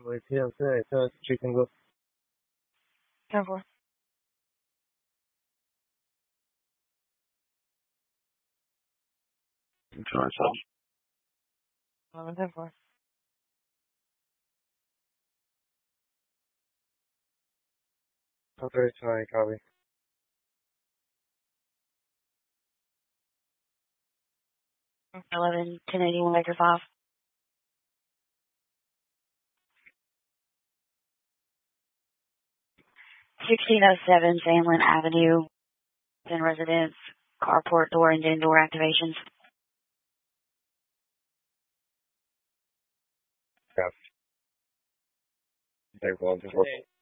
Wait, it's chicken go. 10-4. Try something. 11-10-4. Okay, sorry, copy. 11-10-81 Vector 5. 1607 Sandlin Avenue, in residence, carport door and den door activations. Yes. Take 1, 2, 4.